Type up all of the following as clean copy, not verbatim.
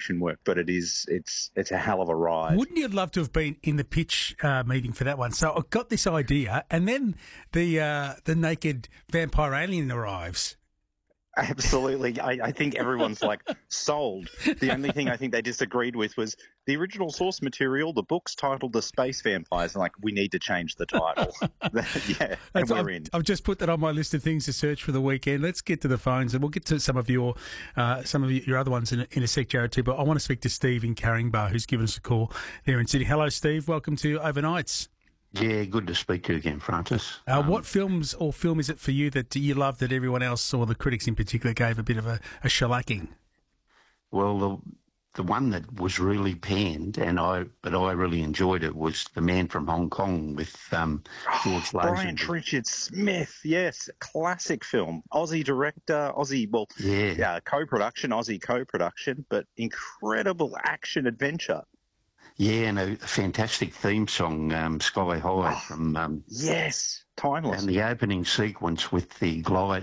production work, but it's a hell of a ride. Wouldn't you love to have been in the pitch meeting for that one? So I got this idea, and then the naked vampire alien arrives. Absolutely. I think everyone's like sold. The only thing I think they disagreed with was the original source material, the book's titled The Space Vampires, and like, we need to change the title. Yeah, and we're in. I've just put that on my list of things to search for the weekend. Let's get to the phones, and we'll get to some of your other ones in a sec, Jared, too. But I want to speak to Steve in Caringbah, who's given us a call there in Sydney. Hello, Steve. Welcome to Overnights. Yeah, good to speak to you again, Francis. What film is it for you that you love that everyone else, or the critics in particular, gave a bit of a shellacking? Well, the one that was really panned, but I really enjoyed it, was The Man from Hong Kong with George Lazenby. Brian Richard Smith, yes, classic film. Aussie director, co-production, Aussie co-production, but incredible action adventure. Yeah, and a fantastic theme song, Sky High, from... yes, timeless. And the opening sequence with the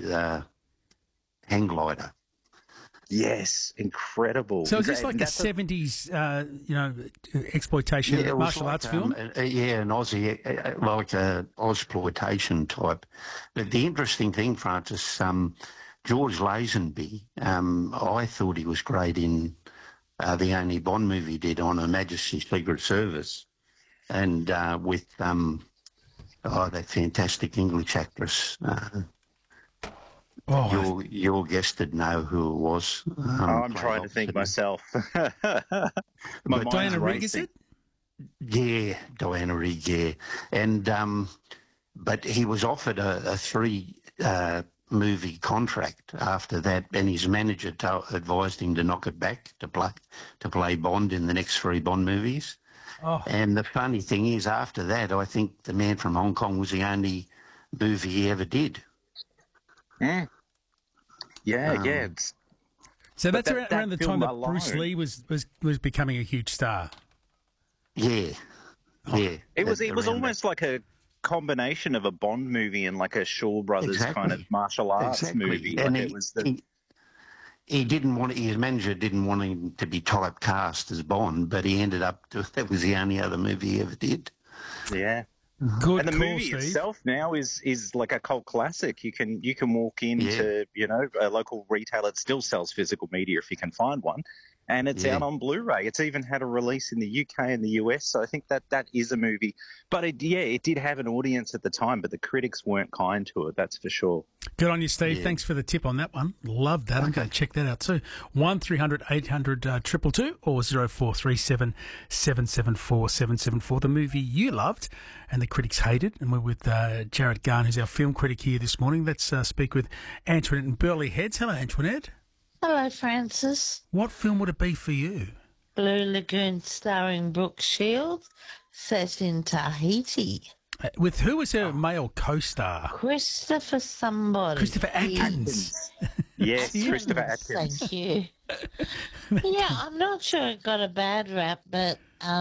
hang glider. Yes, incredible. So is this like a 70s, exploitation martial arts film? An Aussie, like a Ozploitation type. But the interesting thing, Francis, George Lazenby, I thought he was great in... the only Bond movie he did, on Her Majesty's Secret Service, and with that fantastic English actress. Your guest did know who it was. I'm trying to think myself. Diana Rigg, is it? Yeah, Diana Rigg, yeah. And but he was offered a three movie contract after that, and his manager advised him to knock it back to play Bond in the next 3 Bond movies. Oh. And the funny thing is, after that, I think The Man from Hong Kong was the only movie he ever did. Yeah. Yeah. So that's around the time that Bruce Lee was becoming a huge star. Yeah. Yeah. It was almost like a combination of a Bond movie and like a Shaw Brothers kind of martial arts movie. And like he didn't want, his manager didn't want him to be typecast as Bond, but he ended up that was the only other movie he ever did. Yeah. Good. And the movie Steve. itself now is like a cult classic. You can walk into a local retailer that still sells physical media if you can find one, and it's out on Blu-ray. It's even had a release in the UK and the US, so I think that is a movie. But it did have an audience at the time, but the critics weren't kind to it, that's for sure. Good on you, Steve. Yeah. Thanks for the tip on that one. Love that. Okay. I'm going to check that out too. 1300 800 222 or 0437 774 774. The movie you loved and the critics hated. And we're with Jared Garn, who's our film critic here this morning. Let's speak with Antoinette in Burleigh Heads. Hello, Antoinette. Hello, Francis. What film would it be for you? Blue Lagoon, starring Brooke Shields, set in Tahiti. With who was her male co-star? Christopher somebody. Christopher Atkins. Yes, Christopher Atkins. Thank you. Yeah, I'm not sure it got a bad rap, but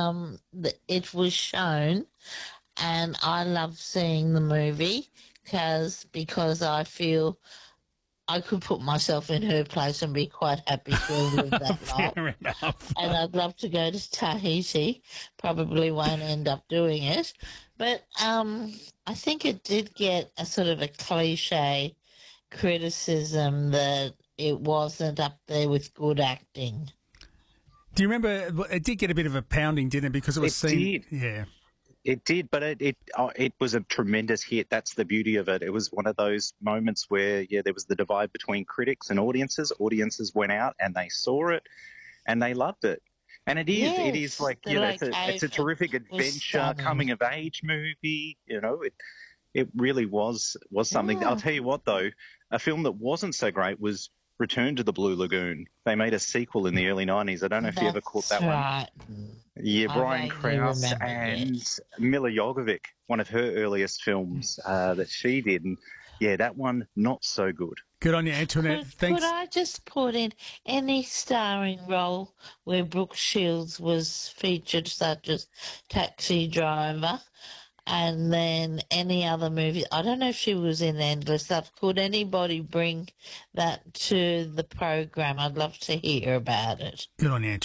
it was shown, and I love seeing the movie because I feel I could put myself in her place and be quite happy to live that life. Fair enough. And I'd love to go to Tahiti. Probably won't end up doing it. But I think it did get a sort of a cliche criticism that it wasn't up there with good acting. Do you remember, it did get a bit of a pounding, didn't it? Because it was seen. Yeah. It did, but it was a tremendous hit. That's the beauty of it. It was one of those moments where, there was the divide between critics and audiences. Audiences went out and they saw it and they loved it. And it is like, it's a terrific adventure, coming of age movie. It really was something. I'll tell you what, though, a film that wasn't so great was Return to the Blue Lagoon. They made a sequel in the early 90s. I don't know if you ever caught that one. Yeah, Brian Krause and Mila Jovovich, one of her earliest films that she did. And, that one, not so good. Good on you, Antoinette. Thanks. Could I just put in any starring role where Brooke Shields was featured, such as Taxi Driver, and then any other movie? I don't know if she was in Endless Love. Could anybody bring that to the program? I'd love to hear about it. Good on you, Antoinette.